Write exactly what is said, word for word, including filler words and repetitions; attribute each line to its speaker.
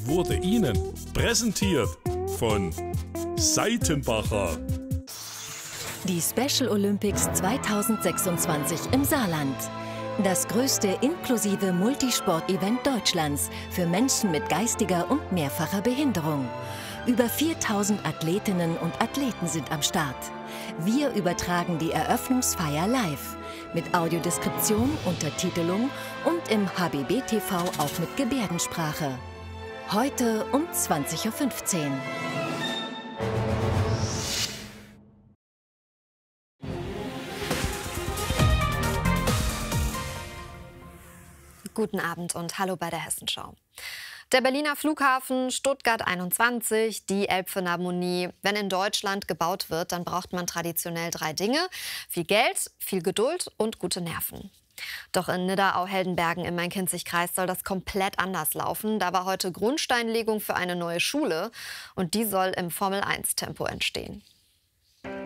Speaker 1: wurde Ihnen präsentiert von Seitenbacher.
Speaker 2: Die Special Olympics zweitausendsechsundzwanzig im Saarland. Das größte inklusive Multisport-Event Deutschlands für Menschen mit geistiger und mehrfacher Behinderung. Über viertausend Athletinnen und Athleten sind am Start. Wir übertragen die Eröffnungsfeier live. Mit Audiodeskription, Untertitelung und im H B B T V auch mit Gebärdensprache. Heute um zwanzig Uhr fünfzehn.
Speaker 3: Guten Abend und hallo bei der Hessenschau. Der Berliner Flughafen, Stuttgart einundzwanzig, die Elbphilharmonie. Wenn in Deutschland gebaut wird, dann braucht man traditionell drei Dinge: viel Geld, viel Geduld und gute Nerven. Doch in Nidderau-Heldenbergen im Main-Kinzig-Kreis soll das komplett anders laufen. Da war heute Grundsteinlegung für eine neue Schule und die soll im Formel eins Tempo entstehen.